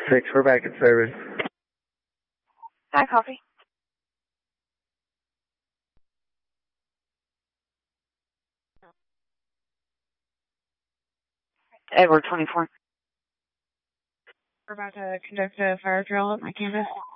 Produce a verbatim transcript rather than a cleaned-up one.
six, we're back in service. Hi, Coffee. Edward twenty-four. We're about to conduct a fire drill at my campus.